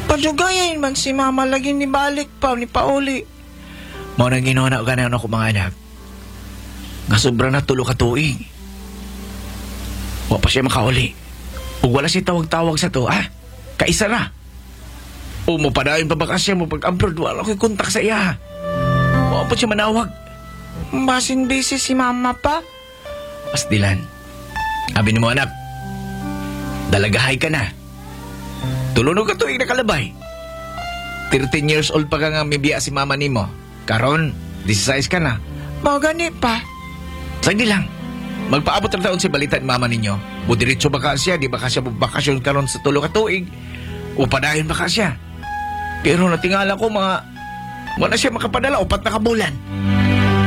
Padugayin man si mama lagi ni balik pa ni pauli. Mao nang ginuna ka na ako mga anak. Nga sobra na tulo ka tuig. Wa pa siya makauli. Ug wala siya tawag-tawag sa to, ha? Kaisa na. O mo padayon pa bakas siya mo pag-abroad. Wala ko'y kontak sa iya. Wa pa siya manawag. Basin busy si mama pa. Pastilan. Abi ni mo anak. Dalagahay ka na. Tulunod ka tuig na kalabay. 13 years old pa ka nga may biya si mama ni mo. Karon, 16 ka na. Magani pa. Sige lang. Magpaabot ang taon si balita ni mama ninyo. Budiretso baka siya, di baka siya bakasyon karon sa tulo ka tuig. O padayon baka siya. Pero natingala ko wala siya makapadala, 4 na kabulan.